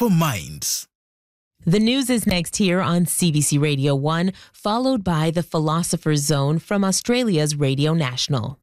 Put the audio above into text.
for minds. The news is next here on CBC Radio 1, followed by the Philosopher's Zone from Australia's Radio National.